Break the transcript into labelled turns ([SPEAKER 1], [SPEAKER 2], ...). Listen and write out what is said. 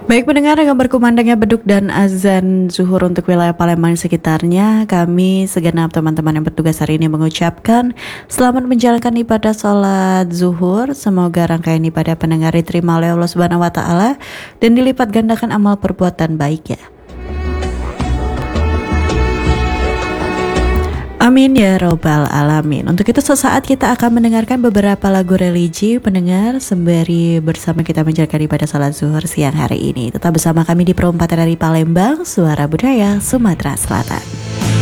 [SPEAKER 1] Baik pendengar, dengan berkumandangnya beduk dan azan zuhur untuk wilayah Palembang dan sekitarnya, kami segenap teman-teman yang bertugas hari ini mengucapkan selamat menjalankan ibadah sholat zuhur. Semoga rangkaian ibadah pendengar diterima oleh Allah Subhanahu wa Ta'ala dan dilipat gandakan amal perbuatan baik ya. Amin ya robbal alamin. Untuk itu sesaat kita akan mendengarkan beberapa lagu religi pendengar sembari bersama kita menjalankan ibadah salat zuhur siang hari ini. Tetap bersama kami di Perempatan dari Palembang, Suara Budaya Sumatera Selatan.